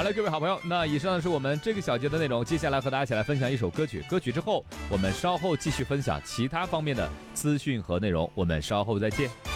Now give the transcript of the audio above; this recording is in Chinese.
好嘞，各位好朋友，那以上是我们这个小节的内容，接下来和大家一起来分享一首歌曲。歌曲之后，我们稍后继续分享其他方面的资讯和内容，我们稍后再见。